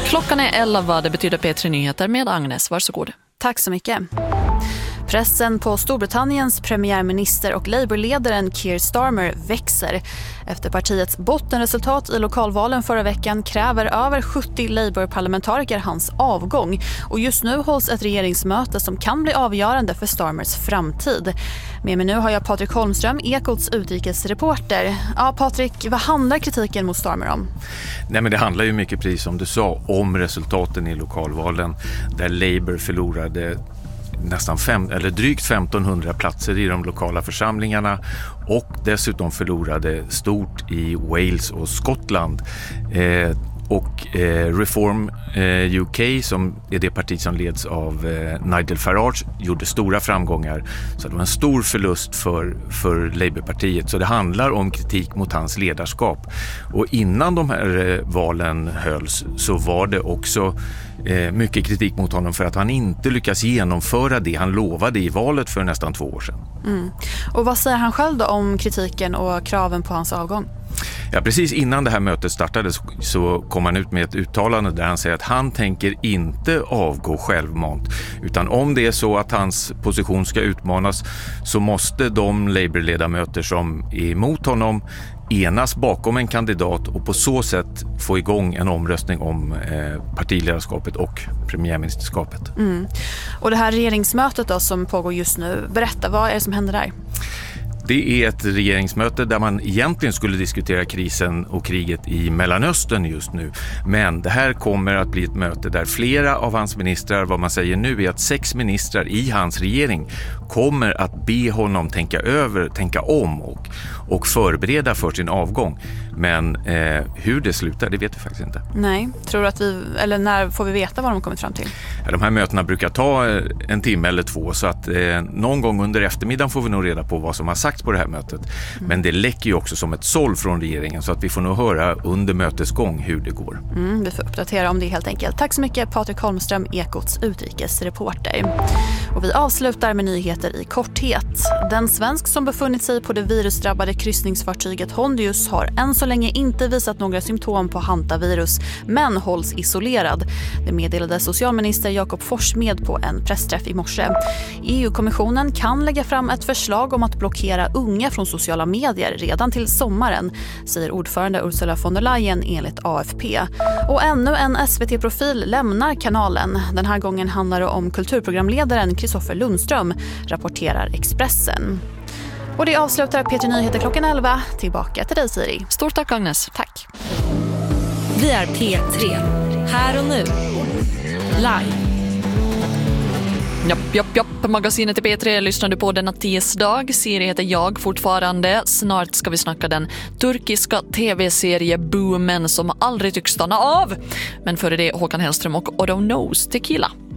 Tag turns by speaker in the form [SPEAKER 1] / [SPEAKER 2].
[SPEAKER 1] Klockan är 11, det betyder P3 Nyheter med Agnes. Varsågod.
[SPEAKER 2] Tack så mycket. Pressen på Storbritanniens premiärminister och Labour-ledaren Keir Starmer växer. Efter partiets bottenresultat i lokalvalen förra veckan kräver över 70 Labour-parlamentariker hans avgång. Och just nu hålls ett regeringsmöte som kan bli avgörande för Starmers framtid. Med mig nu har jag Patrik Holmström, Ekots utrikesreporter. Ja, Patrik, vad handlar kritiken mot Starmer om?
[SPEAKER 3] Nej, men det handlar ju mycket, precis som du sa, om resultaten i lokalvalen där Labour förlorade drygt 1500 platser i de lokala församlingarna och dessutom förlorade stort i Wales och Skottland. Reform UK, som är det parti som leds av Nigel Farage, gjorde stora framgångar. Så det var en stor förlust för Labourpartiet. Så det handlar om kritik mot hans ledarskap. Och innan de här valen hölls så var det också mycket kritik mot honom för att han inte lyckas genomföra det han lovade i valet för nästan 2 år sedan.
[SPEAKER 2] Mm. Och vad säger han själv då om kritiken och kraven på hans avgång?
[SPEAKER 3] Ja, precis innan det här mötet startade så kom han ut med ett uttalande där han säger att han tänker inte avgå självmant, utan om det är så att hans position ska utmanas så måste de Labour-ledamöter som är emot honom enas bakom en kandidat och på så sätt få igång en omröstning om partiledarskapet och premiärministerskapet.
[SPEAKER 2] Mm. Och det här regeringsmötet då som pågår just nu, berätta, vad är det som händer där?
[SPEAKER 3] Det är ett regeringsmöte där man egentligen skulle diskutera krisen och kriget i Mellanöstern just nu. Men det här kommer att bli ett möte där flera av hans ministrar, vad man säger nu är att 6 ministrar i hans regering kommer att be honom tänka om och förbereda för sin avgång. Men hur det slutar, det vet vi faktiskt inte.
[SPEAKER 2] Nej, tror att när får vi veta vad de kommit fram till?
[SPEAKER 3] Ja, de här mötena brukar ta 1 timme eller 2, så att någon gång under eftermiddagen får vi nog reda på vad som har sagts på det här mötet. Men det läcker ju också som ett såll från regeringen, så att vi får nog höra under mötets gång hur det går.
[SPEAKER 2] Vi får uppdatera om det helt enkelt. Tack så mycket, Patrik Holmström, Ekots utrikesreporter. Och vi avslutar med nyheter i korthet. Den svensk som befunnit sig på det virusdrabbade kryssningsfartyget Hondius har än så länge inte visat några symptom på hantavirus, men hålls isolerad. Det meddelade socialminister Jakob Forssmed på en pressträff i morse. EU-kommissionen kan lägga fram ett förslag om att blockera unga från sociala medier redan till sommaren, säger ordförande Ursula von der Leyen enligt AFP. Och ännu en SVT-profil lämnar kanalen. Den här gången handlar det om kulturprogramledaren Kristoffer Lundström, rapporterar Expressen. Och det avslutar P3 Nyheter klockan 11. Tillbaka till dig, Siri.
[SPEAKER 1] Stort tack, Agnes.
[SPEAKER 2] Tack.
[SPEAKER 4] Vi är P3. Här och nu. Live.
[SPEAKER 1] Japp. Magasinet i P3 lyssnar du på denna tisdag. Siri heter jag fortfarande. Snart ska vi snacka den turkiska tv-serieboomen som aldrig tycks stanna av. Men före det Håkan Hellström och Odo Knows Tequila.